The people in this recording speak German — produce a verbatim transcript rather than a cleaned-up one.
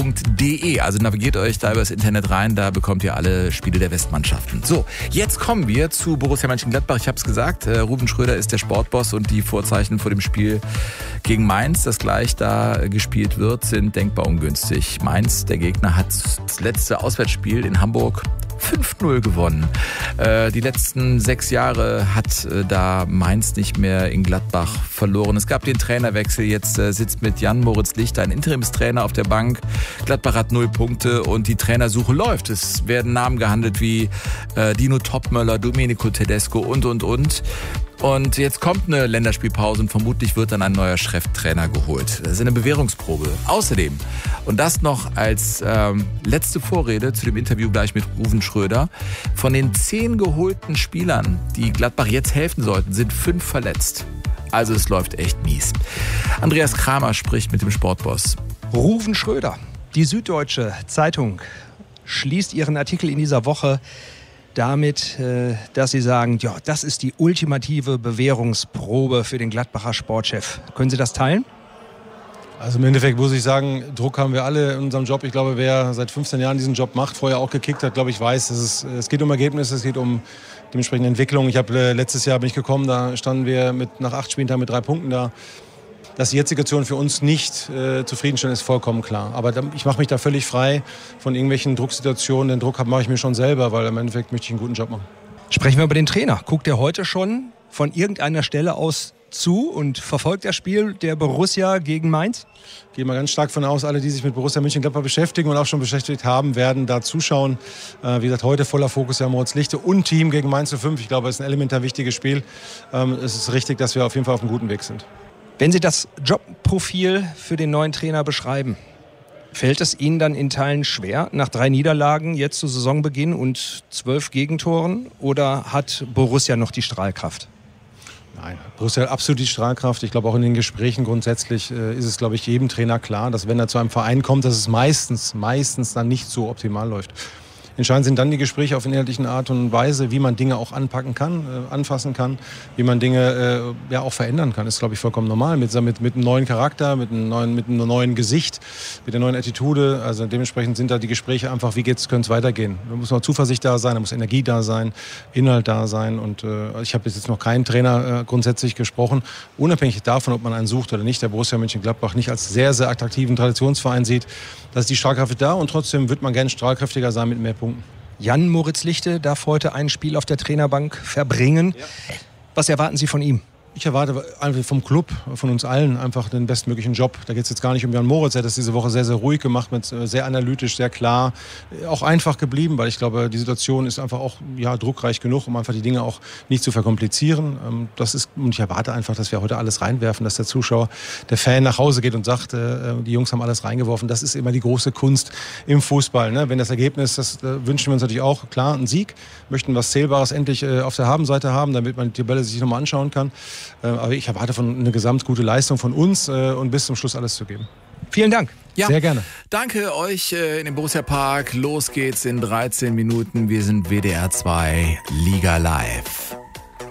punkt de. Also navigiert euch da übers Internet rein, da bekommt ihr alle Spiele der Westmannschaften. So, jetzt kommen wir zu Borussia Mönchengladbach. Ich habe es gesagt, äh, Ruven Schröder ist der Sportboss und die Vorzeichen vor dem Spiel gegen Mainz, das gleich da gespielt wird, sind denkbar ungünstig. Mainz, der Gegner, hat das letzte Auswärtsspiel in Hamburg fünf null gewonnen. Äh, die letzten sechs Jahre hat äh, da Mainz nicht mehr in Gladbach verloren. Es gab den Trainerwechsel. Jetzt äh, sitzt mit Jan-Moritz Lichter ein Interimstrainer auf der Bank. Gladbach hat null Punkte und die Trainersuche läuft. Es werden Namen gehandelt wie äh, Dino Topmöller, Domenico Tedesco und, und, und. Und jetzt kommt eine Länderspielpause und vermutlich wird dann ein neuer Cheftrainer geholt. Das ist eine Bewährungsprobe. Außerdem, und das noch als ähm, letzte Vorrede zu dem Interview gleich mit Ruven Schröder, von den zehn geholten Spielern, die Gladbach jetzt helfen sollten, sind fünf verletzt. Also es läuft echt mies. Andreas Kramer spricht mit dem Sportboss. Ruven Schröder. Die Süddeutsche Zeitung schließt ihren Artikel in dieser Woche damit, dass Sie sagen, ja, das ist die ultimative Bewährungsprobe für den Gladbacher Sportchef. Können Sie das teilen? Also im Endeffekt muss ich sagen, Druck haben wir alle in unserem Job. Ich glaube, wer seit fünfzehn Jahren diesen Job macht, vorher auch gekickt hat, glaube ich, weiß, dass es, es geht um Ergebnisse, es geht um dementsprechende Entwicklung. Ich habe letztes Jahr bin ich gekommen, da standen wir mit, nach acht Spieltagen mit drei Punkten da. Dass die jetzige Situation für uns nicht äh, zufriedenstellend ist, vollkommen klar. Aber da, ich mache mich da völlig frei von irgendwelchen Drucksituationen. Den Druck mache ich mir schon selber, weil im Endeffekt möchte ich einen guten Job machen. Sprechen wir über den Trainer. Guckt er heute schon von irgendeiner Stelle aus zu und verfolgt das Spiel der Borussia gegen Mainz? Ich gehe mal ganz stark von aus, alle, die sich mit Borussia Mönchengladbach beschäftigen und auch schon beschäftigt haben, werden da zuschauen. Äh, wie gesagt, heute voller Fokus ja Moritz Lichter und Team gegen Mainz null fünf. Ich glaube, es ist ein elementar wichtiges Spiel. Ähm, es ist richtig, dass wir auf jeden Fall auf einem guten Weg sind. Wenn Sie das Jobprofil für den neuen Trainer beschreiben, fällt es Ihnen dann in Teilen schwer, nach drei Niederlagen jetzt zu Saisonbeginn und zwölf Gegentoren? Oder hat Borussia noch die Strahlkraft? Nein, Borussia hat absolut die Strahlkraft. Ich glaube, auch in den Gesprächen grundsätzlich äh, ist es, glaube ich, jedem Trainer klar, dass wenn er zu einem Verein kommt, dass es meistens, meistens dann nicht so optimal läuft. Entscheidend sind dann die Gespräche auf inhaltlichen Art und Weise, wie man Dinge auch anpacken kann, äh, anfassen kann, wie man Dinge äh, ja auch verändern kann. Das ist, glaube ich, vollkommen normal. Mit, mit, mit einem neuen Charakter, mit einem neuen, mit einem neuen Gesicht, mit der neuen Attitude. Also dementsprechend sind da die Gespräche einfach, wie geht's, könnte es weitergehen. Da muss noch Zuversicht da sein, da muss Energie da sein, Inhalt da sein. Und äh, ich habe jetzt noch keinen Trainer äh, grundsätzlich gesprochen, unabhängig davon, ob man einen sucht oder nicht, der Borussia Mönchengladbach nicht als sehr, sehr attraktiven Traditionsverein sieht. Da ist die Strahlkraft da und trotzdem wird man gerne strahlkräftiger sein mit mehr Punkten. Jan-Moritz Lichter darf heute ein Spiel auf der Trainerbank verbringen. Ja. Was erwarten Sie von ihm? Ich erwarte einfach vom Club, von uns allen einfach den bestmöglichen Job. Da geht es jetzt gar nicht um Jan Moritz. Er hat das diese Woche sehr, sehr ruhig gemacht, mit sehr analytisch, sehr klar, auch einfach geblieben, weil ich glaube, die Situation ist einfach auch ja, druckreich genug, um einfach die Dinge auch nicht zu verkomplizieren. Das ist, und ich erwarte einfach, dass wir heute alles reinwerfen, dass der Zuschauer, der Fan nach Hause geht und sagt, die Jungs haben alles reingeworfen. Das ist immer die große Kunst im Fußball. Ne? Wenn das Ergebnis, das wünschen wir uns natürlich auch, klar, einen Sieg, möchten was Zählbares endlich auf der Habenseite haben, damit man die Tabelle sich nochmal anschauen kann. Aber ich erwarte von eine gesamt gute Leistung von uns und bis zum Schluss alles zu geben. Vielen Dank. Ja, sehr gerne. Danke euch in dem Borussia Park. Los geht's in dreizehn Minuten. Wir sind W D R zwei Liga Live.